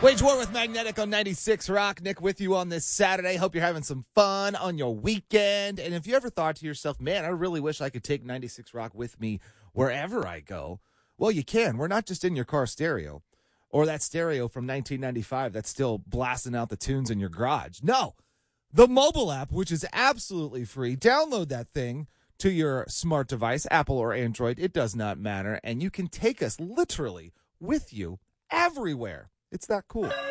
Wage War with Magnetic on 96 Rock. Nick with you on this Saturday. Hope you're having some fun on your weekend. And if you ever thought to yourself, man, I really wish I could take 96 Rock with me wherever I go. Well, you can. We're not just in your car stereo or that stereo from 1995 that's still blasting out the tunes in your garage. No, the mobile app, which is absolutely free. Download that thing to your smart device, Apple or Android. It does not matter. And you can take us literally with you everywhere. It's that cool.